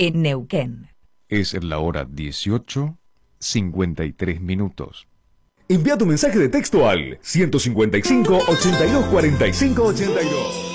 en Neuquén. Es la hora 18:53. Envía tu mensaje de texto al 155 82 45 82.